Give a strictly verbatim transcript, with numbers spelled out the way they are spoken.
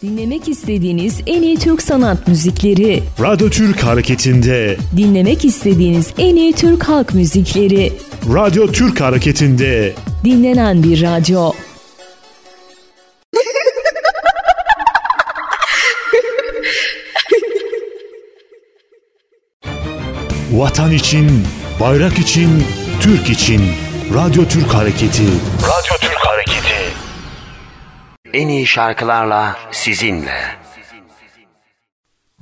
Dinlemek istediğiniz en iyi Türk sanat müzikleri. Radyo Türk Hareketi'nde. Dinlemek istediğiniz en iyi Türk halk müzikleri. Radyo Türk Hareketi'nde. Dinlenen bir radyo. Vatan için, bayrak için, Türk için. Radyo Türk Hareketi. Radyo Türk Hareketi. En iyi şarkılarla sizinle.